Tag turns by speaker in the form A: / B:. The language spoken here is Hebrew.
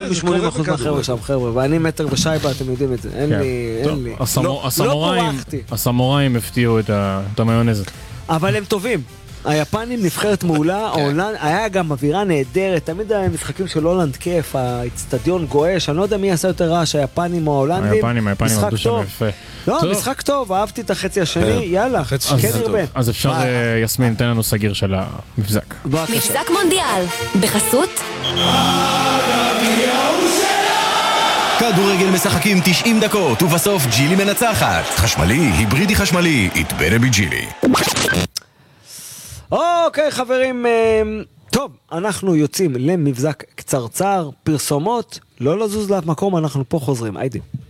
A: ב-80% מהחבר'ה שם, חבר'ה, ואני מטר ושייבה, אתם יודעים את זה, אין לי.
B: הסמוראים הפתיעו את המיונז.
A: אבל הם טובים. היפנים נבחרת מעולה, היה גם אווירה נהדרת, תמיד המשחקים של הולנד כיף, האצטדיון גואש, אני לא יודע מי עשה יותר רעש, היפנים או ההולנדים.
B: היפנים עבדו שם יפה.
A: לא, משחק טוב, אהבתי את החצי השני, יאללה, כן הרבה.
B: אז אפשר, יסמין, תן לנו סגיר של המבזק.
C: מבזק מונדיאל, בחסות
D: כדורגל משחקים 90 דקות, ובסוף ג'ילי מנצחת. חשמלי, היברידי חשמלי, it better be ג'ילי.
A: אוקיי חברים, טוב, אנחנו יוצאים למבזק קצרצר, פרסומות, לא לזוז לאף מקום, אנחנו פה חוזרים, היידי.